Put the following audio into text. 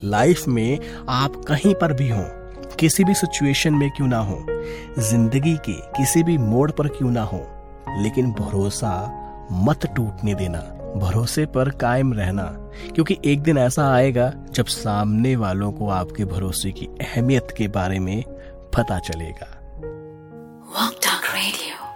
Life में आप कहीं पर भी हों, किसी भी सिचुएशन में क्यों ना हो, जिंदगी के किसी भी मोड़ पर क्यों ना हो, लेकिन भरोसा मत टूटने देना, भरोसे पर कायम रहना, क्योंकि एक दिन ऐसा आएगा जब सामने वालों को आपके भरोसे की अहमियत के बारे में पता चलेगा। Walk Talk Radio।